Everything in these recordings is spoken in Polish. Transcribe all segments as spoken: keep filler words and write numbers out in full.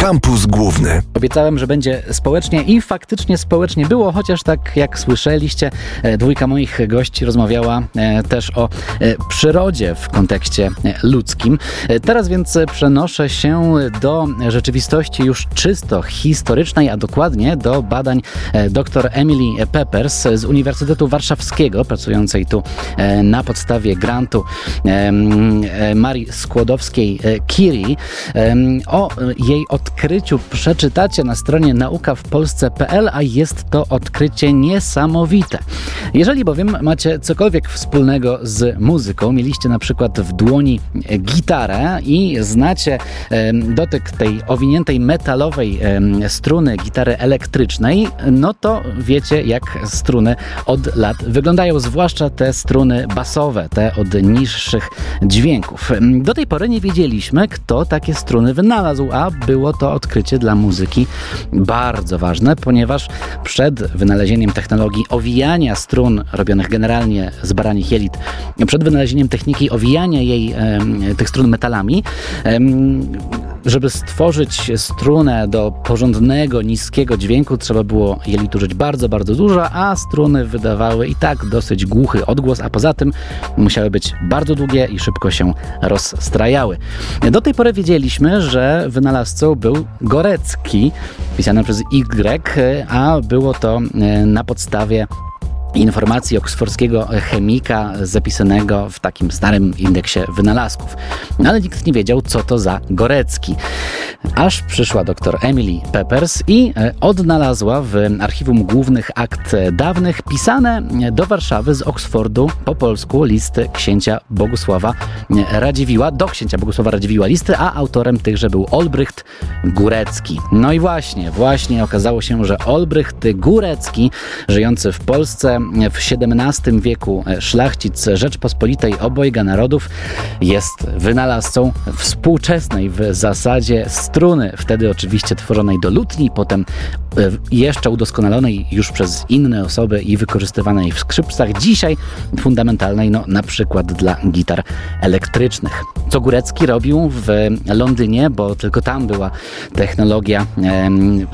Kampus Główny. Obiecałem, że będzie społecznie i faktycznie społecznie było, chociaż tak jak słyszeliście, dwójka moich gości rozmawiała też o przyrodzie w kontekście ludzkim. Teraz więc przenoszę się do rzeczywistości już czysto historycznej, a dokładnie do badań dr Emily Peppers z Uniwersytetu Warszawskiego, pracującej tu na podstawie grantu Marii Skłodowskiej-Curie. O jej odkryciu przeczytacie na stronie nauka w polsce kropka p l, a jest to odkrycie niesamowite. Jeżeli bowiem macie cokolwiek wspólnego z muzyką, mieliście na przykład w dłoni gitarę i znacie dotyk tej owiniętej metalowej struny gitary elektrycznej, no to wiecie, jak struny od lat wyglądają, zwłaszcza te struny basowe, te od niższych dźwięków. Do tej pory nie wiedzieliśmy, kto takie struny wynalazł, a było to odkrycie dla muzyki bardzo ważne, ponieważ przed wynalezieniem technologii owijania strun robionych generalnie z baranich jelit, przed wynalezieniem techniki owijania jej, e, tych strun metalami, e, żeby stworzyć strunę do porządnego, niskiego dźwięku, trzeba było jelit użyć bardzo, bardzo dużo, a struny wydawały i tak dosyć głuchy odgłos, a poza tym musiały być bardzo długie i szybko się rozstrajały. Do tej pory wiedzieliśmy, że wynalazcą był Górecki, pisany przez Y, a było to na podstawie informacji oksfordzkiego chemika zapisanego w takim starym indeksie wynalazków. Ale nikt nie wiedział, co to za Górecki. Aż przyszła dr Emily Peppers i odnalazła w archiwum głównych akt dawnych pisane do Warszawy z Oksfordu po polsku listy księcia Bogusława Radziwiłła, do księcia Bogusława Radziwiłła listy, a autorem tychże był Olbrycht Górecki. No i właśnie, właśnie okazało się, że Olbrycht Górecki, żyjący w Polsce w siedemnastym wieku szlachcic Rzeczpospolitej obojga narodów, jest wynalazcą współczesnej w zasadzie struny, wtedy oczywiście tworzonej do lutni, potem jeszcze udoskonalonej już przez inne osoby i wykorzystywanej w skrzypcach, dzisiaj fundamentalnej, no na przykład dla gitar elektrycznych. Co Górecki robił w Londynie, bo tylko tam była technologia e,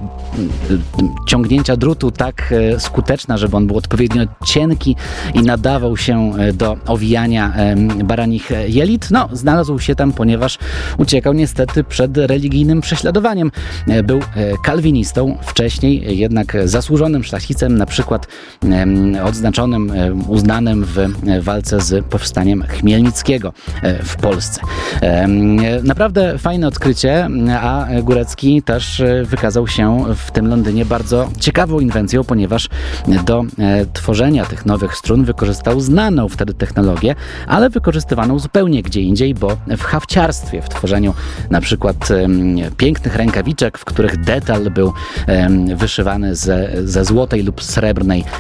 ciągnięcia drutu tak skuteczna, żeby on był odpowiednio cienki i nadawał się do owijania baranich jelit. No, znalazł się tam, ponieważ uciekał niestety przed religijnym prześladowaniem. Był kalwinistą, wcześniej jednak zasłużonym szlachcicem, na przykład odznaczonym, uznanym w walce z powstaniem Chmielnickiego w Polsce. Naprawdę fajne odkrycie, a Górecki też wykazał się w tym Londynie bardzo ciekawą inwencją, ponieważ do tworzenia tych nowych strun wykorzystał znaną wtedy technologię, ale wykorzystywaną zupełnie gdzie indziej, bo w hafciarstwie, w tworzeniu na przykład pięknych rękawiczek, w których detal był wyszywany ze, ze złotej lub srebrnej